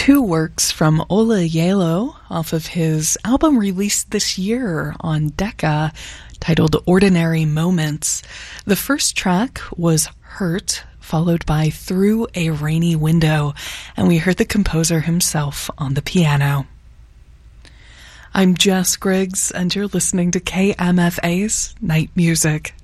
two works from Ola Yalo off of his album released this year on Decca titled Ordinary Moments. The first track was Hurt, followed by Through a Rainy Window, and we heard the composer himself on the piano. I'm Jess Griggs, and you're listening to KMFA's Night Music.